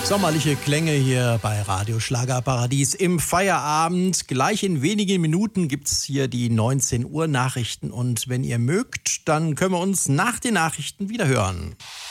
Sommerliche Klänge hier bei Radio Schlagerparadies im Feierabend. Gleich in wenigen Minuten gibt's hier die 19 Uhr Nachrichten. Und wenn ihr mögt, dann können wir uns nach den Nachrichten wieder hören.